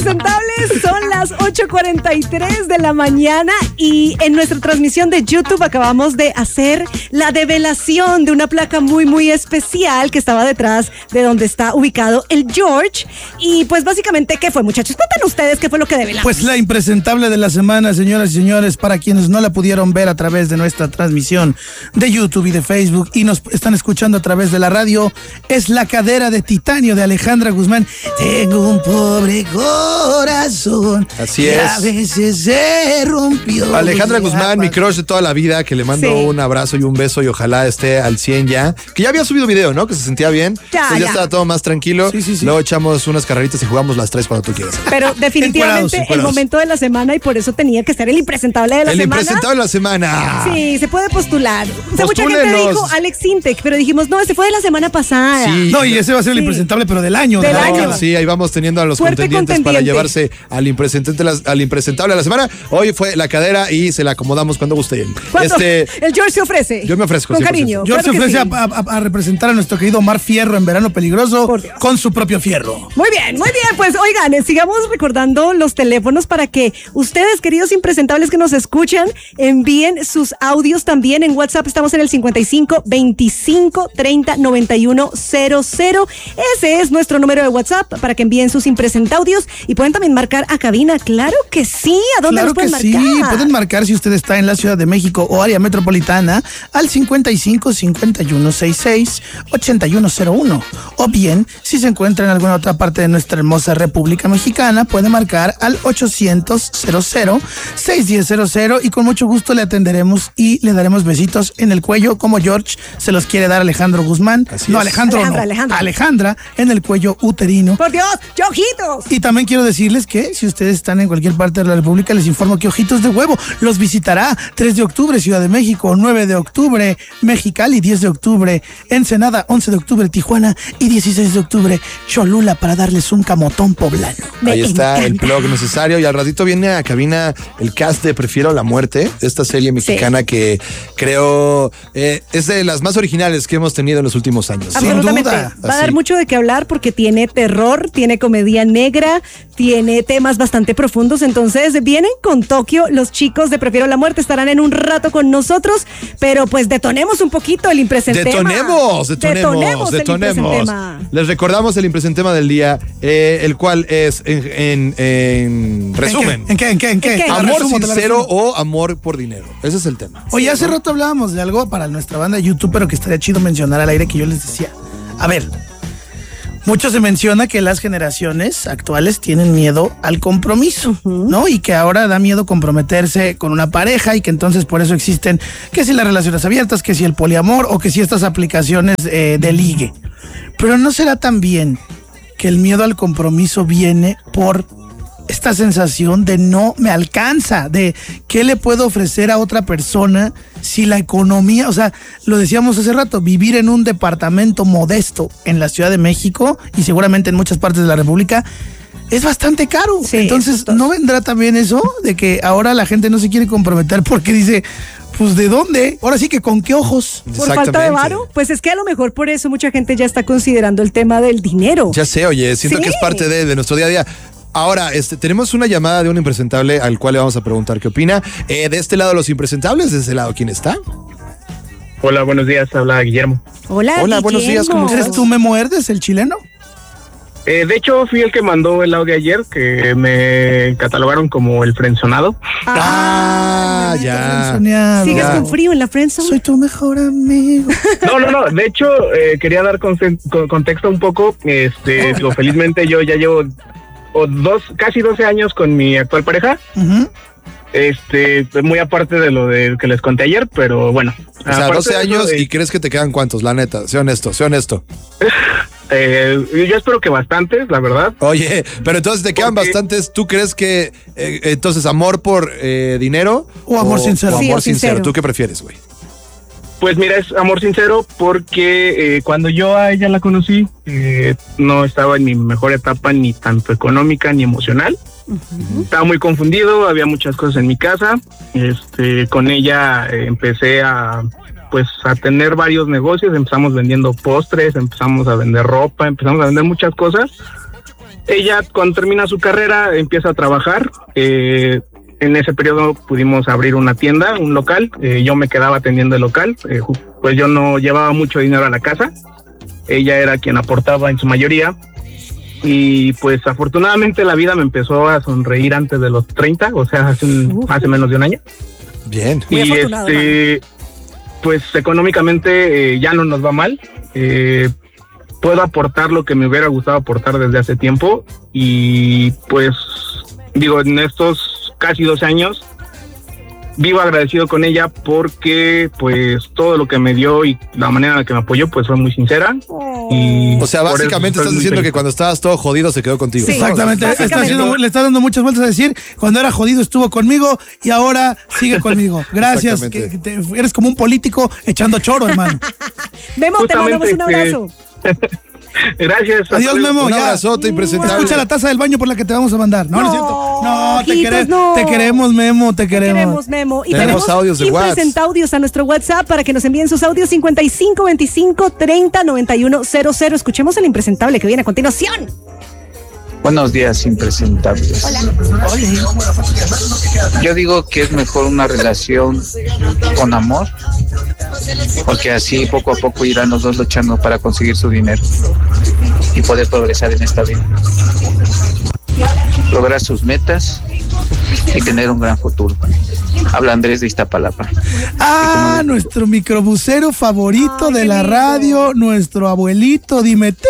impresentables, son las 8:43 de la mañana y en nuestra transmisión de YouTube acabamos de hacer la develación de una placa muy, muy especial que estaba detrás de donde está ubicado el George. Y pues básicamente, ¿qué fue, muchachos? Cuenten ustedes qué fue lo que develamos. Pues la impresentable de la semana, señoras y señores, para quienes no la pudieron ver a través de nuestra transmisión de YouTube y de Facebook y nos están escuchando a través de la radio, es la cadera de titanio de Alejandra Guzmán. Tengo un pobre corazón. Así es. A veces se rompió. Alejandra Guzmán, mi crush de toda la vida, que le mando un abrazo y un beso y ojalá esté al 100 ya. Que ya había subido video, ¿no? Que se sentía bien. Ya estaba todo más tranquilo. Sí. Luego echamos unas carreritas y jugamos las 3 cuando tú quieras. Pero definitivamente el momento de la semana y por eso tenía que ser el impresentable de la semana. El impresentable de la semana. Sí, se puede postular. O sea, mucha gente dijo Alex Sintek, pero dijimos, no, ese fue de la semana pasada. Sí. No, y ese va a ser el impresentable, pero del año. Sí, ahí vamos teniendo a los contendientes para llevarse al impresentable de la semana. Hoy fue la cadera y se la acomodamos cuando guste. El George se ofrece. Yo me ofrezco. Con cariño. George se ofrece a representar a nuestro querido Omar Fierro en Verano Peligroso con su propio fierro. Muy bien. Pues oigan, sigamos recordando los teléfonos para que ustedes, queridos impresentables que nos escuchan, envíen sus audios también en WhatsApp. Estamos en el 55 25 30 91 00. Ese es nuestro número de WhatsApp para que envíen sus impresentaudios y pueden también marcar a cabina. Claro que sí. ¿A dónde nos pueden marcar? Sí, pueden marcar si usted está en la Ciudad de México o área metropolitana al 55 51 66 8101. O bien, si se encuentra en alguna otra parte de nuestra hermosa República Mexicana, puede marcar al 800 00 6100 y con mucho gusto le atenderemos y le daremos besitos en el cuello como George se los quiere dar Alejandro Guzmán. Alejandra en el cuello uterino. Por Dios, ¡qué ojitos! Y también quiero decirles que si ustedes están en cualquier parte de la República, les informo que Ojitos de Huevo los visitará 3 de octubre Ciudad de México, 9 de octubre Mexicali, 10 de octubre Ensenada, 11 de octubre Tijuana y 16 de octubre Cholula para darles un camotón poblano. Ahí está el plug necesario y al ratito viene a cabina el cast de Prefiero la Muerte, esta serie mexicana que creo es de las más originales que hemos tenido en los últimos años. Absolutamente. Sin duda. Va a dar mucho de qué hablar porque tiene terror, tiene comedia negra, tiene temas bastante profundos. Entonces vienen con Tokio. Los chicos de Prefiero la Muerte estarán en un rato con nosotros, pero pues detonemos un poquito el impresentema. Detonemos. Les recordamos el impresentema del día, el cual es en resumen. ¿En qué? Amor sincero o amor por dinero. Ese es el tema. Oye, hace rato hablábamos de algo para nuestra banda de YouTube, pero que estaría chido mencionar al aire, que yo les decía. A ver, mucho se menciona que las generaciones actuales tienen miedo al compromiso, ¿no? Y que ahora da miedo comprometerse con una pareja y que entonces por eso existen que si las relaciones abiertas, que si el poliamor o que si estas aplicaciones de ligue. Pero ¿no será también que el miedo al compromiso viene por esta sensación de no me alcanza, de qué le puedo ofrecer a otra persona si la economía, o sea, lo decíamos hace rato, vivir en un departamento modesto en la Ciudad de México y seguramente en muchas partes de la República es bastante caro? Sí, entonces, ¿no vendrá también eso de que ahora la gente no se quiere comprometer porque dice, pues ¿de dónde? Ahora sí que ¿con qué ojos? ¿Por falta de varo? Pues es que a lo mejor por eso mucha gente ya está considerando el tema del dinero. Ya sé, oye, siento que es parte de nuestro día a día. Ahora, tenemos una llamada de un impresentable al cual le vamos a preguntar qué opina. De este lado los impresentables, de este lado, ¿quién está? Hola, buenos días, habla Guillermo. Hola, buenos días, ¿cómo estás? ¿Eres tú, Memo Herdes, el chileno? De hecho, fui el que mandó el audio ayer, que me catalogaron como el frenzonado. Ya. ¿Sigues con frío en la frenzone? Soy tu mejor amigo. No. De hecho, quería dar contexto un poco. Digo, felizmente yo ya llevo casi 12 años con mi actual pareja. Muy aparte de lo de que les conté ayer, pero bueno. O sea, 12 años y ¿crees que te quedan cuántos? La neta, sé honesto. Yo espero que bastantes, la verdad. Oye, pero entonces te quedan bastantes. ¿Tú crees que entonces amor por dinero o amor sincero? O amor sincero. ¿Tú qué prefieres, güey? Pues mira, es amor sincero porque cuando yo a ella la conocí, no estaba en mi mejor etapa ni tanto económica ni emocional. Estaba muy confundido, había muchas cosas en mi casa. Con ella empecé a tener varios negocios. Empezamos vendiendo postres, empezamos a vender ropa, empezamos a vender muchas cosas. ella cuando termina su carrera empieza a trabajar. En ese periodo pudimos abrir una tienda, un local. Yo me quedaba atendiendo el local. Pues yo no llevaba mucho dinero a la casa. Ella era quien aportaba en su mayoría. Y pues afortunadamente la vida me empezó a sonreír antes de los 30, o sea, hace menos de un año. Bien. Muy Y afortunado, pues económicamente ya no nos va mal. Puedo aportar lo que me hubiera gustado aportar desde hace tiempo. Y pues digo, en estos casi 12 años vivo agradecido con ella porque pues todo lo que me dio y la manera en la que me apoyó pues fue muy sincera. Y o sea, básicamente estás diciendo que cuando estabas todo jodido se quedó contigo. Sí, exactamente. Le está dando muchas vueltas a decir, cuando era jodido estuvo conmigo y ahora sigue conmigo. Gracias. Eres como un político echando choro, hermano. Memo, te mandamos un abrazo. Gracias. Adiós, Memo. Un abrazote impresentable. Escucha la taza del baño por la que te vamos a mandar. No, no es cierto. No, ojitos, te queremos, Memo, te queremos. Te queremos, Memo. Y tenemos audios de WhatsApp. Impresentaudios a nuestro WhatsApp para que nos envíen sus audios 5525309100. Escuchemos el impresentable que viene a continuación. Buenos días, impresentables. Hola. Yo digo que es mejor una relación con amor, porque así poco a poco irán los dos luchando para conseguir su dinero y poder progresar en esta vida, lograr sus metas y tener un gran futuro. Habla Andrés de Iztapalapa. Nuestro microbusero favorito de la radio, nuestro abuelito, dime tú,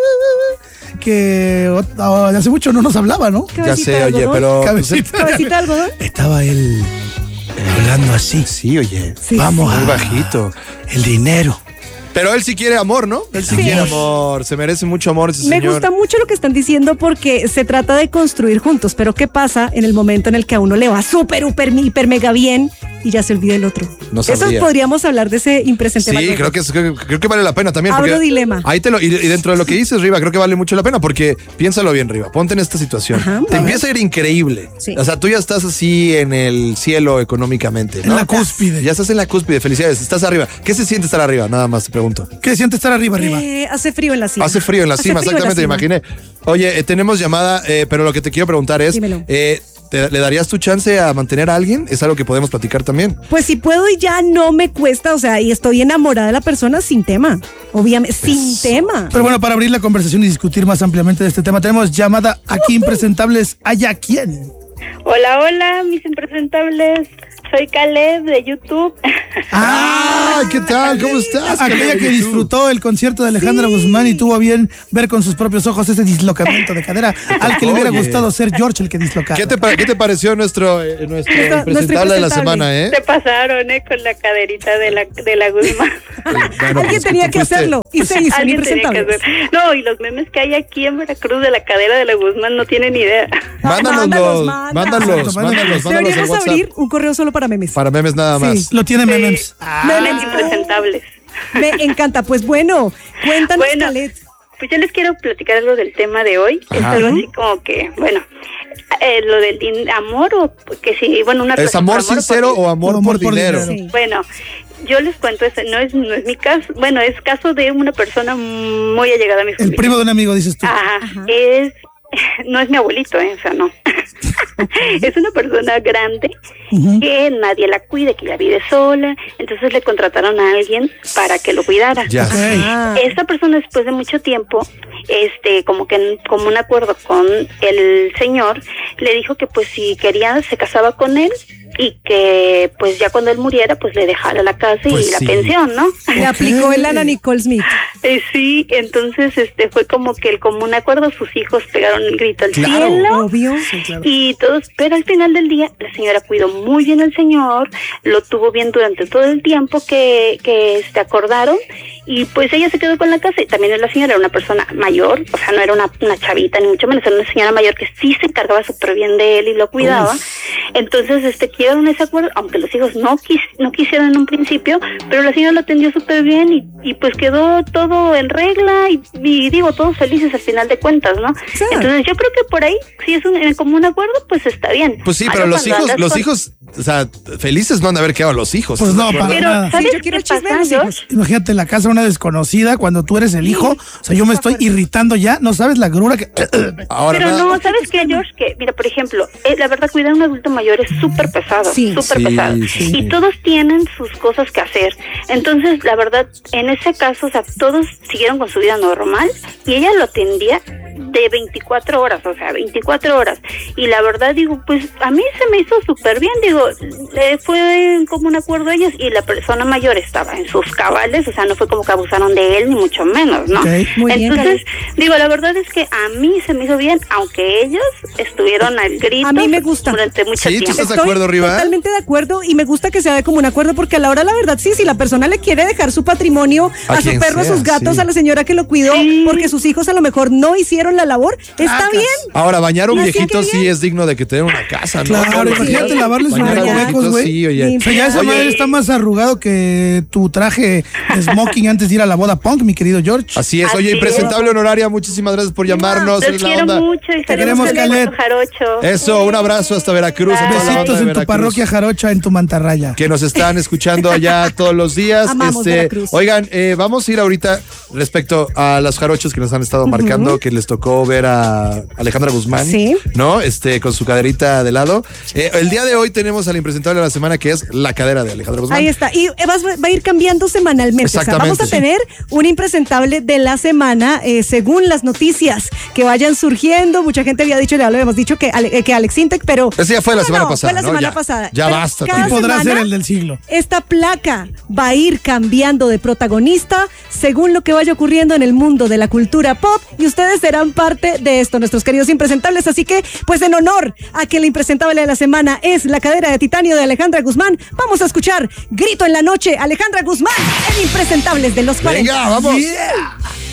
que hace mucho no nos hablaba, ¿no? Ya sé, oye, pero... ¿Cabecita de algodón? Estaba él hablando así. Sí, oye. Sí, Vamos muy bajito. El dinero. Pero él sí quiere amor, ¿no? Él sí quiere amor. Se merece mucho amor ese señor. Me gusta mucho lo que están diciendo porque se trata de construir juntos. Pero ¿qué pasa en el momento en el que a uno le va súper, hiper, mega bien y ya se olvida el otro? No Eso sabría. podríamos hablar de ese impresente. Sí, creo que vale la pena también. Abro porque dilema. Ahí y dentro de lo que dices, Riva, creo que vale mucho la pena porque piénsalo bien, Riva. Ponte en esta situación. Ajá, te empieza a ir increíble. Sí. O sea, tú ya estás así en el cielo económicamente, ¿no? En la cúspide. Ya estás en la cúspide. Felicidades. Estás arriba. ¿Qué se siente estar arriba? Nada más te pregunto. ¿Qué se siente estar arriba? Hace frío en la cima. Hace frío en la cima, exactamente, me imaginé. Oye, tenemos llamada, pero lo que te quiero preguntar es, Dímelo. ¿le darías tu chance a mantener a alguien? Es algo que podemos platicar también. Pues si puedo y ya no me cuesta, o sea, y estoy enamorada de la persona sin tema. Obviamente, sin tema. Pero bueno, para abrir la conversación y discutir más ampliamente de este tema, tenemos llamada aquí impresentables. ¿Haya quién? Hola, mis impresentables. Soy Caleb de YouTube. ¿Qué tal? ¿Cómo estás? Aquella que disfrutó el concierto de Alejandra Guzmán y tuvo bien ver con sus propios ojos ese dislocamiento de cadera al que le hubiera gustado ser George el que dislocaba. ¿Qué te pareció nuestro impresentable de la semana, Se pasaron, con la caderita de la Guzmán. Bueno, Alguien tenía que hacerlo y se hizo Alguien tenía que impresentable. hacer. No, y los memes que hay aquí en Veracruz de la cadera de la Guzmán no tienen ni idea. Mándalos al Deberíamos WhatsApp. abrir un correo solo para memes. Para memes nada más. Lo tiene memes. Memes impresentables. Me encanta. Pues bueno, cuéntanos, Bueno, Caleb. Pues yo les quiero platicar algo del tema de hoy. Es algo así como que, bueno, lo del amor o que sí, bueno, una ¿Es relación amor por sincero o amor por dinero? Sí. Bueno, yo les cuento, no es mi caso, bueno, es caso de una persona muy allegada a mi familia. El primo de un amigo, dices tú. Ajá. No es mi abuelito, o sea, no. Es una persona grande que nadie la cuida, que ya vive sola, entonces le contrataron a alguien para que lo cuidara. Ya. Esta persona después de mucho tiempo, como un acuerdo con el señor, le dijo que pues si quería se casaba con él y que pues ya cuando él muriera pues le dejara la casa Pues y la sí. pensión, ¿no? Le aplicó el Ana Nicole Smith. Sí, entonces fue como que el común acuerdo, sus hijos pegaron el grito al Claro. cielo. Obvio. Y todos, pero al final del día la señora cuidó muy bien al señor, lo tuvo bien durante todo el tiempo que acordaron y pues ella se quedó con la casa y también la señora era una persona mayor, o sea no era una chavita ni mucho menos, era una señora mayor que sí se encargaba súper bien de él y lo cuidaba. Entonces quedaron ese acuerdo, aunque los hijos no quisieron en un principio, pero la señora lo atendió súper bien y pues quedó todo en regla y digo, todos felices al final de cuentas, ¿no? Sí. Entonces yo creo que por ahí sí es un común acuerdo pues está bien. Pues sí, pero los hijos, o sea, felices no han de haber quedado los hijos. Pues no, para nada. ¿Sabes yo quiero qué pasa, chisme de los hijos. Imagínate en la casa de una desconocida cuando tú eres el hijo. O sea, yo me estoy irritando ya. No sabes la grura que... Ahora, pero no, ¿sabes qué, George? Que, mira, por ejemplo, la verdad, cuidar a un adulto mayor es súper pesado. Súper pesado. Sí. Y todos tienen sus cosas que hacer. Entonces, la verdad, en ese caso, o sea, todos siguieron con su vida normal y ella lo atendía de 24 horas, o sea, 24 horas. Y la verdad, digo, pues a mí se me hizo súper bien, digo, fue como un acuerdo de ellos y la persona mayor estaba en sus cabales, o sea, no fue como que abusaron de él, ni mucho menos, ¿no? Okay. Entonces, digo, la verdad es que a mí se me hizo bien, aunque ellos estuvieron al grito. A mí me gusta. Durante mucho tiempo. ¿Tú estás de acuerdo, Riva? Totalmente de acuerdo y me gusta que sea de común acuerdo porque a la hora, la verdad, sí, si la persona le quiere dejar su patrimonio a su perro, a sus gatos, a la señora que lo cuidó, porque sus hijos a lo mejor no hicieron la labor, está bien. Ahora, bañar a un viejito sí es digno de que te den una casa, ¿no? Claro, imagínate lavarle sus recovecos, güey. Sí, oye. O sea, ya esa madre está más arrugado que tu traje de smoking antes de ir a la boda punk, mi querido George. Así es. Oye, impresentable honoraria, muchísimas gracias por llamarnos. Los quiero mucho y te queremos, Calet. Jarocho. Eso, un abrazo hasta Veracruz. Besitos en tu parroquia jarocha, en tu mantarraya. Que nos están escuchando allá todos los días. Amamos Veracruz. Oigan, vamos a ir ahorita respecto a las jarochos que nos han estado marcando, que les tocó ver a Alejandra Guzmán, ¿no? Con su caderita de lado. El día de hoy tenemos al impresentable de la semana, que es la cadera de Alejandra Guzmán. Ahí está. Y va a ir cambiando semanalmente. Exactamente. O sea, vamos a tener un impresentable de la semana, según las noticias que vayan surgiendo. Mucha gente había dicho, ya lo habíamos dicho, que Alex Intec, pero... Ese ya fue la semana pasada, fue la semana pasada. Ya Pero basta. cada Y podrá semana, ser el del siglo. Esta placa va a ir cambiando de protagonista según lo que vaya ocurriendo en el mundo de la cultura pop y ustedes serán parte de esto, nuestros queridos impresentables. Así que, pues en honor a que el impresentable de la semana es la cadera de titanio de Alejandra Guzmán, vamos a escuchar Grito en la Noche, Alejandra Guzmán en Impresentables de los 40. Venga, vamos. Yeah.